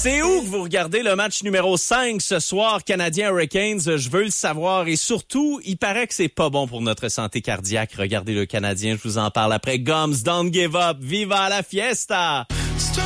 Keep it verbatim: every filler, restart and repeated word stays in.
C'est où que vous regardez le match numéro cinq ce soir, Canadiens Hurricanes? Je veux le savoir. Et surtout, il paraît que c'est pas bon pour notre santé cardiaque. Regardez le Canadien, je vous en parle après. Gums, don't give up. Viva la fiesta!